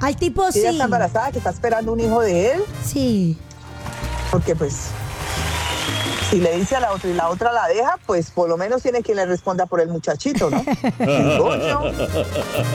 Al tipo Si ella sí. está embarazada, que está esperando un hijo de él, Sí. porque pues si le dice a la otra y la otra la deja, pues por lo menos tiene quien le responda por el muchachito, ¿no? Digo yo.